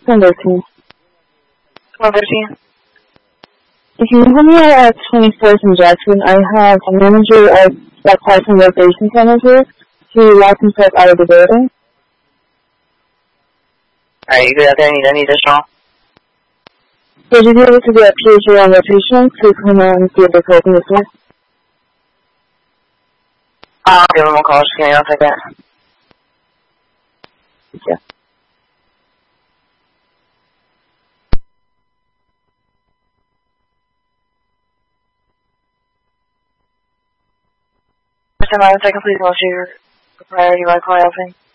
1013. 1213. If you help me out at 24th and Jackson, I have a manager of that parking reservation center here. He locked himself out of the building. Alright, you good out there? Need any additional? Would you be able to get PHA on rotation to come out and see if they can open this door? I'll give him a call. Just give me 1 second. Yeah. Just 1 second, please. I'll show your priority by call, Alfie.